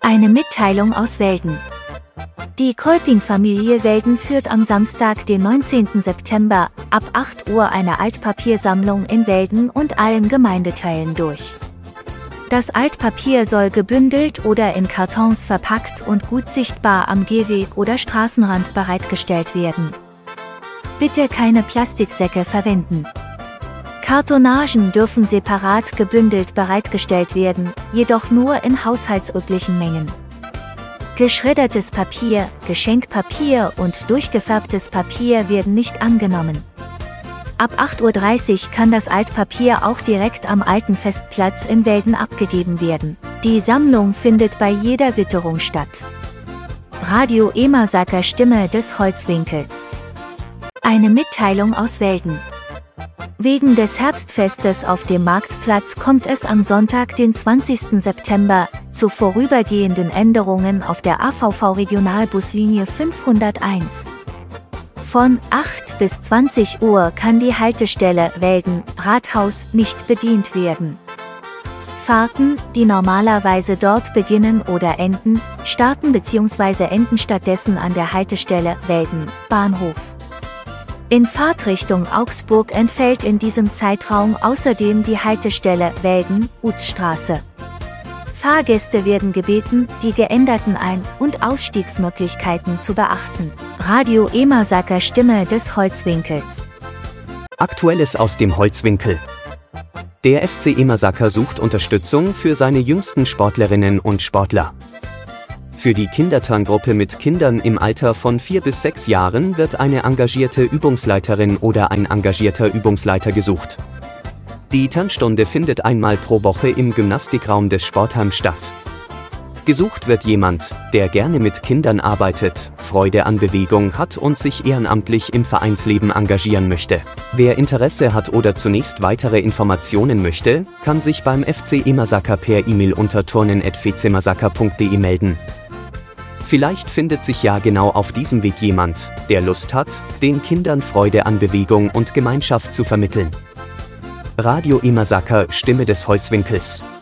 Eine Mitteilung aus Welden. Die Kolping-Familie Welden führt am Samstag, den 19. September, ab 8 Uhr eine Altpapiersammlung in Welden und allen Gemeindeteilen durch. Das Altpapier soll gebündelt oder in Kartons verpackt und gut sichtbar am Gehweg oder Straßenrand bereitgestellt werden. Bitte keine Plastiksäcke verwenden. Kartonagen dürfen separat gebündelt bereitgestellt werden, jedoch nur in haushaltsüblichen Mengen. Geschreddertes Papier, Geschenkpapier und durchgefärbtes Papier werden nicht angenommen. Ab 8:30 Uhr kann das Altpapier auch direkt am alten Festplatz in Welden abgegeben werden. Die Sammlung findet bei jeder Witterung statt. Radio Emasaker Stimme des Holzwinkels. Eine Mitteilung aus Welden. Wegen des Herbstfestes auf dem Marktplatz kommt es am Sonntag, den 20. September, zu vorübergehenden Änderungen auf der AVV-Regionalbuslinie 501. Von 8 bis 20 Uhr kann die Haltestelle Welden-Rathaus nicht bedient werden. Fahrten, die normalerweise dort beginnen oder enden, starten bzw. enden stattdessen an der Haltestelle Welden-Bahnhof. In Fahrtrichtung Augsburg entfällt in diesem Zeitraum außerdem die Haltestelle Welden-Utzstraße. Fahrgäste werden gebeten, die geänderten Ein- und Ausstiegsmöglichkeiten zu beachten. Radio Emasaker Stimme des Holzwinkels. Aktuelles aus dem Holzwinkel. Der FC Emasaker sucht Unterstützung für seine jüngsten Sportlerinnen und Sportler. Für die Kinderturngruppe mit Kindern im Alter von 4 bis 6 Jahren wird eine engagierte Übungsleiterin oder ein engagierter Übungsleiter gesucht. Die Turnstunde findet einmal pro Woche im Gymnastikraum des Sportheims statt. Gesucht wird jemand, der gerne mit Kindern arbeitet, Freude an Bewegung hat und sich ehrenamtlich im Vereinsleben engagieren möchte. Wer Interesse hat oder zunächst weitere Informationen möchte, kann sich beim FC Emasaker per E-Mail unter turnen@fcemasaker.de melden. Vielleicht findet sich ja genau auf diesem Weg jemand, der Lust hat, den Kindern Freude an Bewegung und Gemeinschaft zu vermitteln. Radio Emasaker Stimme des Holzwinkels.